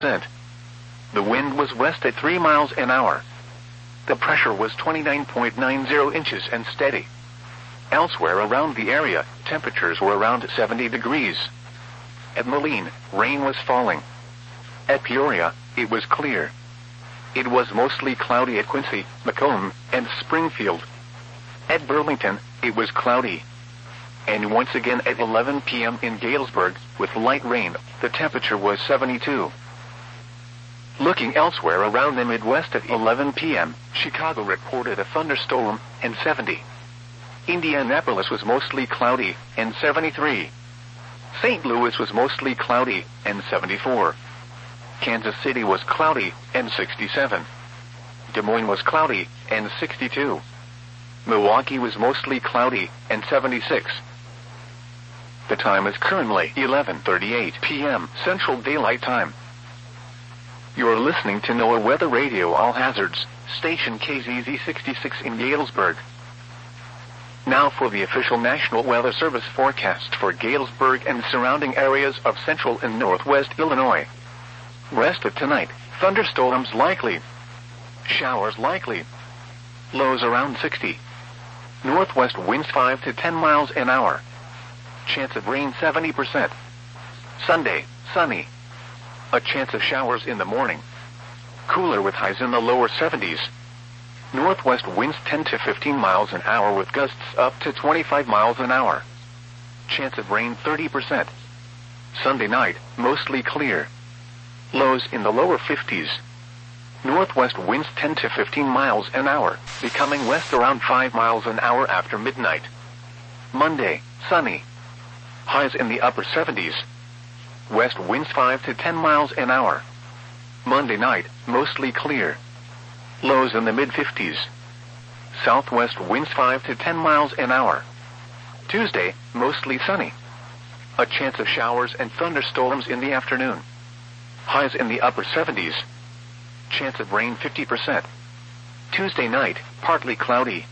The wind was west at 3 miles an hour. The pressure was 29.90 inches and steady. Elsewhere around the area, temperatures were around 70 degrees. At Moline, rain was falling. At Peoria, it was clear. It was mostly cloudy at Quincy, Macomb, and Springfield. At Burlington, it was cloudy. And once again at 11 p.m. in Galesburg, with light rain, the temperature was 72. Looking elsewhere around the Midwest at 11 p.m., Chicago reported a thunderstorm, and 70. Indianapolis was mostly cloudy, and 73. St. Louis was mostly cloudy, and 74. Kansas City was cloudy, and 67. Des Moines was cloudy, and 62. Milwaukee was mostly cloudy, and 76. The time is currently 11:38 p.m. Central Daylight Time. You're listening to NOAA Weather Radio All Hazards, station KZZ 66 in Galesburg. Now for the official National Weather Service forecast for Galesburg and surrounding areas of central and northwest Illinois. Rest of tonight, thunderstorms likely. Showers likely. Lows around 60. Northwest winds 5 to 10 miles an hour. Chance of rain 70%. Sunday, sunny. A chance of showers in the morning. Cooler with highs in the lower 70s. Northwest winds 10 to 15 miles an hour with gusts up to 25 miles an hour. Chance of rain 30%. Sunday night, mostly clear. Lows in the lower 50s. Northwest winds 10 to 15 miles an hour, becoming west around 5 miles an hour after midnight. Monday, sunny. Highs in the upper 70s. West winds 5 to 10 miles an hour. Monday night, mostly clear. Lows in the mid-50s. Southwest winds 5 to 10 miles an hour. Tuesday, mostly sunny. A chance of showers and thunderstorms in the afternoon. Highs in the upper 70s. Chance of rain 50%. Tuesday night, partly cloudy.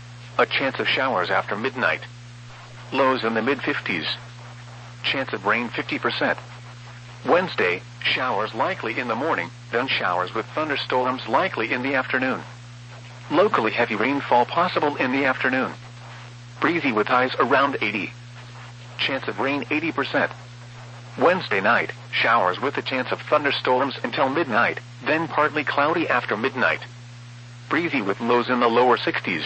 A chance of showers after midnight. Lows in the mid-50s. Chance of rain 50%. Wednesday, showers likely in the morning, then showers with thunderstorms likely in the afternoon. Locally heavy rainfall possible in the afternoon. Breezy with highs around 80. Chance of rain 80%. Wednesday night, showers with a chance of thunderstorms until midnight, then partly cloudy after midnight. Breezy with lows in the lower 60s.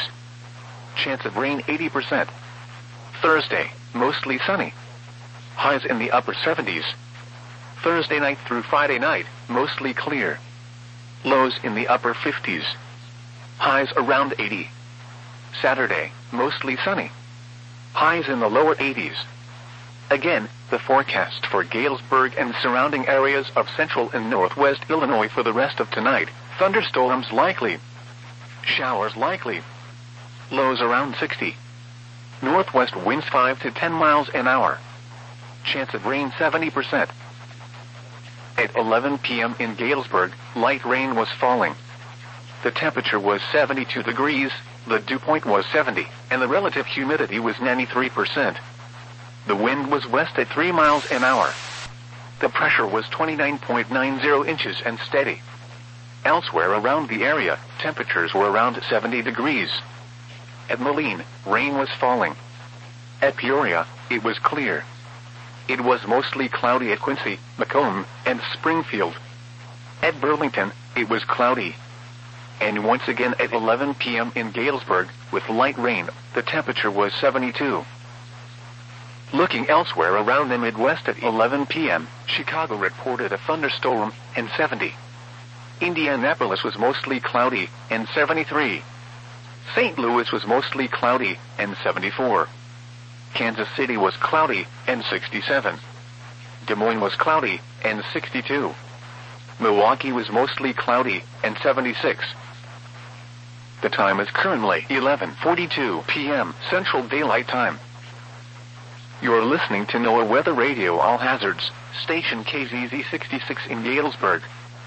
Chance of rain 80%. Thursday, mostly sunny. Highs in the upper 70s. Thursday night through Friday night, mostly clear. Lows in the upper 50s. Highs around 80. Saturday, mostly sunny. Highs in the lower 80s. Again, the forecast for Galesburg and surrounding areas of central and northwest Illinois for the rest of tonight. Thunderstorms likely. Showers likely. Lows around 60. Northwest winds 5 to 10 miles an hour. Chance of rain 70%. At 11 p.m. in Galesburg, light rain was falling. The temperature was 72 degrees, the dew point was 70, and the relative humidity was 93%. The wind was west at 3 miles an hour. The pressure was 29.90 inches and steady. Elsewhere around the area, temperatures were around 70 degrees. At Moline, rain was falling. At Peoria, it was clear. It was mostly cloudy at Quincy, Macomb, and Springfield. At Burlington, it was cloudy. And once again at 11 p.m. in Galesburg, with light rain, the temperature was 72. Looking elsewhere around the Midwest at 11 p.m., Chicago reported a thunderstorm, and 70. Indianapolis was mostly cloudy, and 73. St. Louis was mostly cloudy, and 74. Kansas City was cloudy, and 67. Des Moines was cloudy, and 62. Milwaukee was mostly cloudy, and 76. The time is currently 11:42 p.m. Central Daylight Time. You're listening to NOAA Weather Radio All Hazards, station KZZ 66 in Galesburg.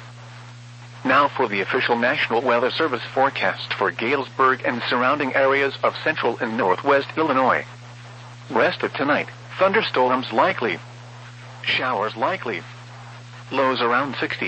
Now for the official National Weather Service forecast for Galesburg and surrounding areas of central and northwest Illinois. Rest of tonight, thunderstorms likely. Showers likely. Lows around 60.